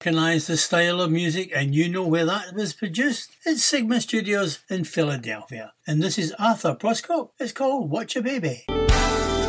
Recognise the style of music and you know where that was produced? It's Sigma Studios in Philadelphia. And this is Arthur Proscott. It's called Watch Your Baby.